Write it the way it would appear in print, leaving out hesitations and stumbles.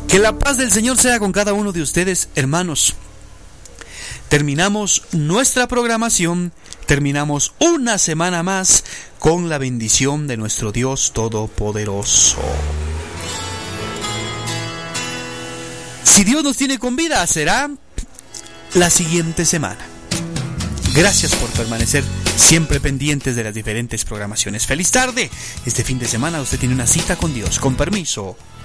Que la paz del Señor sea con cada uno de ustedes, hermanos. Terminamos nuestra programación, terminamos una semana más con la bendición de nuestro Dios Todopoderoso. Si Dios nos tiene con vida, será la siguiente semana. Gracias por permanecer siempre pendientes de las diferentes programaciones. ¡Feliz tarde! Este fin de semana usted tiene una cita con Dios. Con permiso.